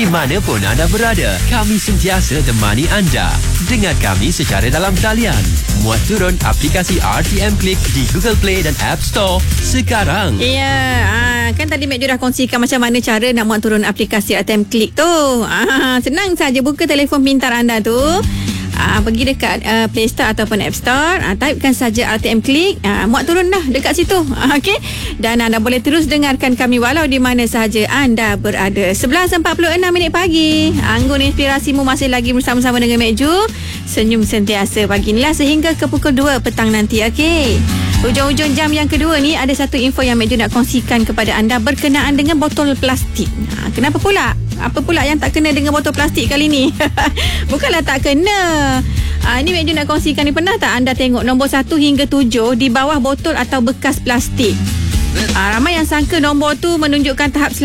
Di mana pun anda berada, kami sentiasa temani anda. Dengar kami secara dalam talian. Muat turun aplikasi RTM Click di Google Play dan App Store sekarang. Ya, kan tadi Mek Jo dah kongsikan macam mana cara nak muat turun aplikasi RTM Click tu. Senang saja, buka telefon pintar anda tu. Pergi dekat Play Store ataupun App Store, typekan saja RTM Click, muat turun dah dekat situ. Okey, dan anda boleh terus dengarkan kami walau di mana sahaja anda berada. 11.46 pagi. Anggun inspirasimu masih lagi bersama-sama dengan Mek Jo. Senyum sentiasa pagi inilah sehingga ke pukul 2 petang nanti. Okey, hujung-hujung jam yang kedua ni ada satu info yang Mek Jo nak kongsikan kepada anda berkenaan dengan botol plastik. Kenapa pula? Apa pula yang tak kena dengan botol plastik kali ni? Bukanlah tak kena. Ini Mek Jo nak kongsikan ni. Pernah tak anda tengok nombor 1 hingga 7 di bawah botol atau bekas plastik? Ramai yang sangka nombor tu menunjukkan tahap